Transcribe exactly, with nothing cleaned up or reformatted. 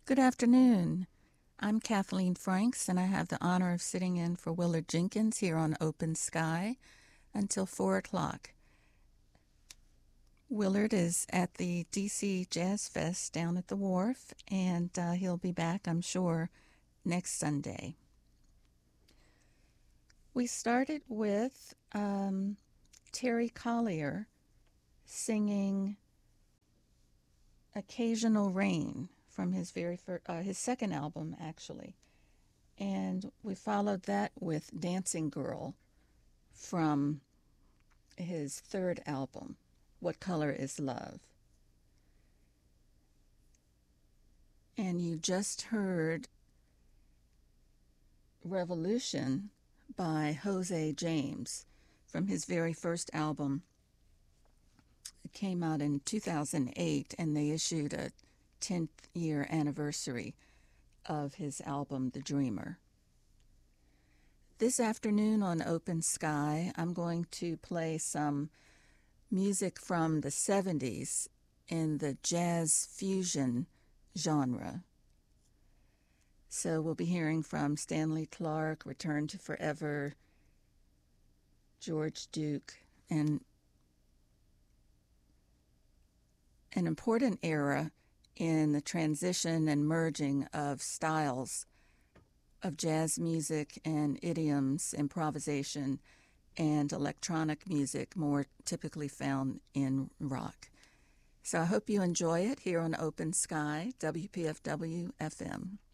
Good afternoon. I'm Kathleen Franks, and I have the honor of sitting in for Willard Jenkins here on Open Sky until four o'clock. Willard is at the D C Jazz Fest down at the Wharf, and uh, he'll be back, I'm sure, next Sunday. We started with um, Terry Collier singing Occasional Rain from his very first, uh, his second album, actually. And we followed that with Dancing Girl from his third album, What Color Is Love? And you just heard Revolution by Jose James from his very first album. It came out in two thousand eight, and they issued a tenth year anniversary of his album, The Dreamer. This afternoon on Open Sky, I'm going to play some music from the seventies in the jazz fusion genre. So we'll be hearing from Stanley Clarke, Return to Forever, George Duke, and an important era in the transition and merging of styles of jazz music and idioms, improvisation, and electronic music, more typically found in rock. So I hope you enjoy it here on Open Sky, W P F W F M.